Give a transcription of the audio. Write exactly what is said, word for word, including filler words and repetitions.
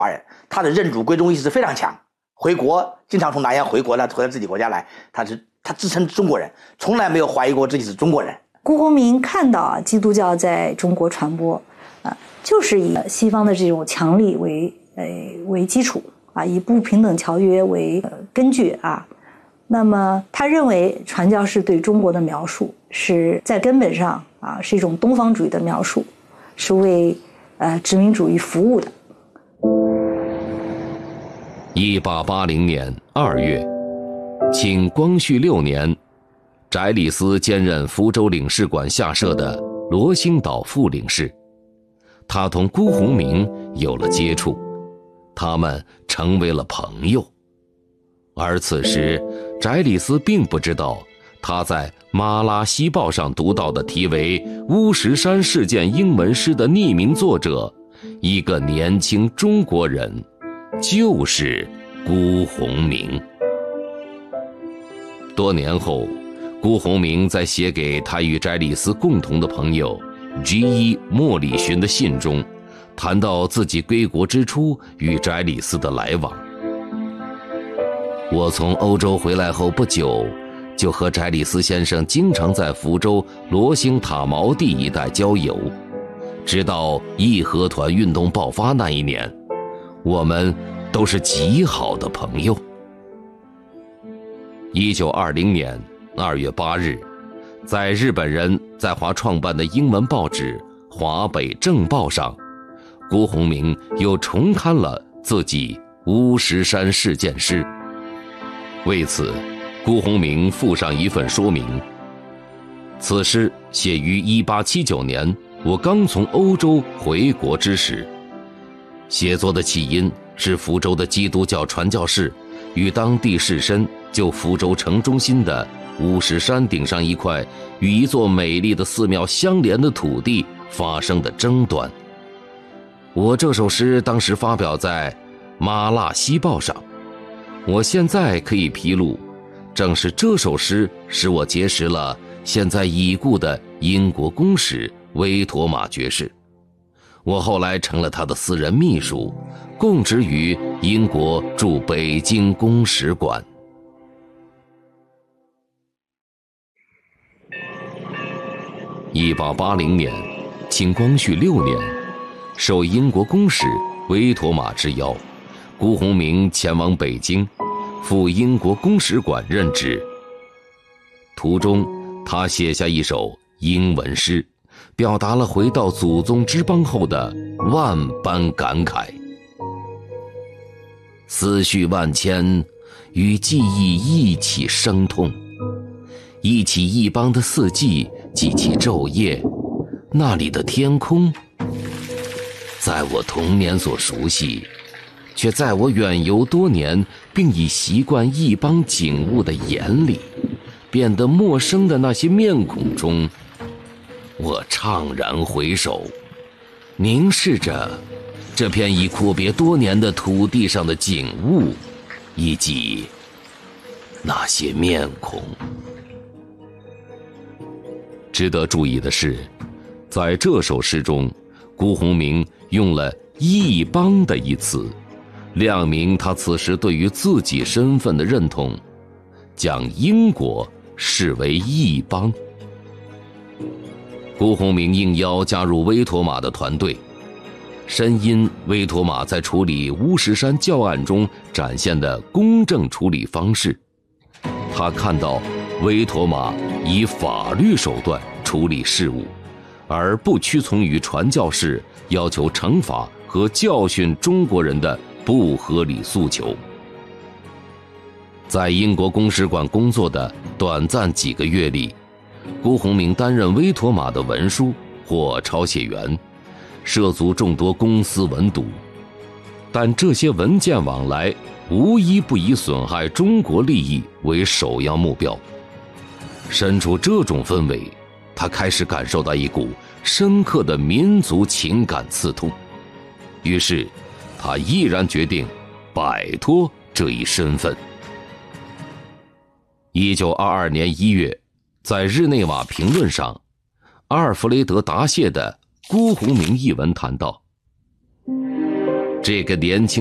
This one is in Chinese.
华人，他的认祖归宗意识非常强，回国经常从南洋回国呢，回到自己国家来，他是他自称中国人，从来没有怀疑过自己是中国人。 辜鸿铭看到啊，基督教在中国传播啊，就是以西方的这种强力为呃为基础啊，以不平等条约为、呃、根据啊。那么他认为传教士对中国的描述是在根本上啊是一种东方主义的描述，是为呃殖民主义服务的。 一八八零年二月，清光绪六年，翟礼思兼任福州领事馆下设的罗兴岛副领事，他同辜鸿铭有了接触，他们成为了朋友。而此时翟礼思并不知道，他在《马拉西报》上读到的题为《乌石山事件》英文诗的匿名作者，一个年轻中国人，就是辜鸿铭。多年后，辜鸿铭在写给他与翟礼思共同的朋友 G 一 莫礼询的信中，谈到自己归国之初与翟礼思的来往。我从欧洲回来后不久，就和翟礼思先生经常在福州罗兴塔毛地一带郊游，直到义和团运动爆发那一年，我们都是极好的朋友。一九二零年二月八日，在日本人在华创办的英文报纸《华北正报》上，辜鸿铭又重刊了自己乌石山事件诗。为此，辜鸿铭附上一份说明。此诗写于一八七九年，我刚从欧洲回国之时。写作的起因是福州的基督教传教士与当地士绅就福州城中心的乌石山顶上一块与一座美丽的寺庙相连的土地发生的争端。我这首诗当时发表在《马拉西报》上，我现在可以披露，正是这首诗使我结识了现在已故的英国公使威妥玛爵士。我后来成了他的私人秘书，供职于英国驻北京公使馆。一八八零年，清光绪六年，受英国公使威妥玛之邀，辜鸿铭前往北京，赴英国公使馆任职。途中，他写下一首英文诗，表达了回到祖宗之邦后的万般感慨。思绪万千，与记忆一起生痛，忆起一邦的四季及其昼夜，那里的天空，在我童年所熟悉，却在我远游多年并已习惯一邦景物的眼里变得陌生的那些面孔中，我怅然回首，凝视着这片已阔别多年的土地上的景物，以及那些面孔。值得注意的是，在这首诗中，辜鸿铭用了一邦的一词，亮明他此时对于自己身份的认同，将英国视为一邦。辜鸿铭应邀加入威妥玛的团队，深因威妥玛在处理乌石山教案中展现的公正处理方式，他看到威妥玛以法律手段处理事务，而不屈从于传教士要求惩罚和教训中国人的不合理诉求。在英国公使馆工作的短暂几个月里，辜鸿铭担任威妥玛的文书或抄写员，涉足众多公司文牍，但这些文件往来无一不以损害中国利益为首要目标。身处这种氛围，他开始感受到一股深刻的民族情感刺痛，于是他毅然决定摆脱这一身份。一九二二年一月，在日内瓦评论上，阿尔弗雷德·达谢的《辜鸿铭》一文谈到： 这个年轻